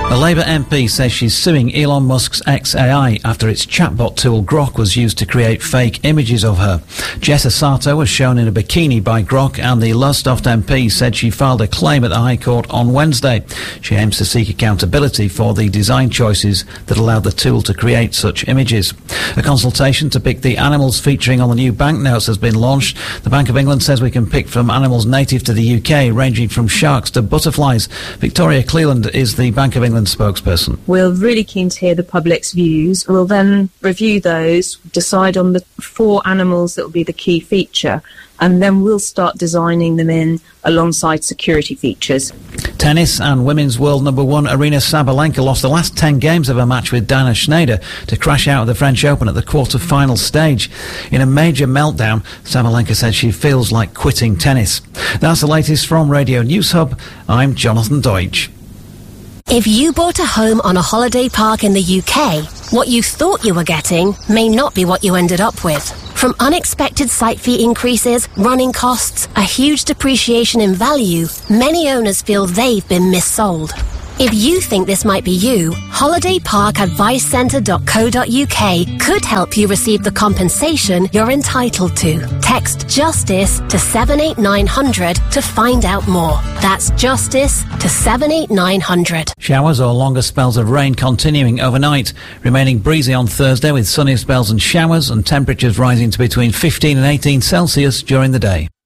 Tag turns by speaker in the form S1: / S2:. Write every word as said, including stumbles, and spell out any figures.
S1: A Labour M P says she's suing Elon Musk's X A I after its chatbot tool Grok was used to create fake images of her. Jessa Sato was shown in a bikini by Grok, and the Lowestoft M P said she filed a claim at the High Court on Wednesday. She aims to seek accountability for the design choices that allowed the tool to create such images. A consultation to pick the animals featuring on the new banknotes has been launched. The Bank of England says we can pick from animals native to the U K, ranging from sharks to butterflies. Victoria Cleland is the Bank of England spokesperson.
S2: We're really keen to hear the public's views. We'll then review those, decide on the four animals that will be the key feature, and then we'll start designing them in alongside security features.
S1: Tennis, and women's world number one Aryna Sabalenka lost the last ten games of her match with Dana Schneider to crash out of the French Open at the quarter-final stage. In a major meltdown, Sabalenka said she feels like quitting tennis. That's the latest from Radio News Hub. I'm Jonathan Deutsch.
S3: If you bought a home on a holiday park in the U K, what you thought you were getting may not be what you ended up with. From unexpected site fee increases, running costs, a huge depreciation in value, many owners feel they've been missold. If you think this might be you, holiday park advice centre dot co dot U K could help you receive the compensation you're entitled to. Text JUSTICE to seven eight nine hundred to find out more. That's JUSTICE to seven eight nine hundred.
S1: Showers or longer spells of rain continuing overnight, remaining breezy on Thursday with sunny spells and showers, and temperatures rising to between fifteen and eighteen Celsius during the day.